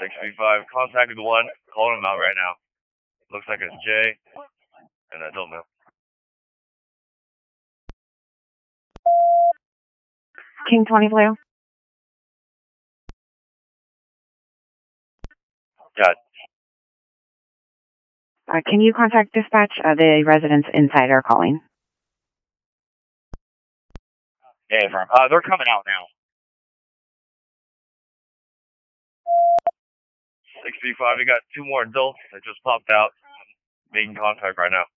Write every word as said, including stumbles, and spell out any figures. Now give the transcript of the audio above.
six three five, contacted one, calling him out right now. Looks like it's Jay, and I don't know. King twenty Blue. Got it. Uh, can you contact dispatch? Uh, the residents inside are calling. Yeah, firm. Uh, they're coming out now. six three five, we got two more adults that just popped out. Making contact right now.